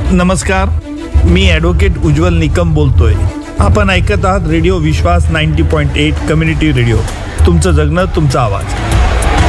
नमस्कार, मी ॲडव्होकेट उज्ज्वल निकम बोलतोय. आपण ऐकत आहात रेडिओ विश्वास 90.8 कम्युनिटी रेडिओ. तुमचं जगणं तुमचा आवाज.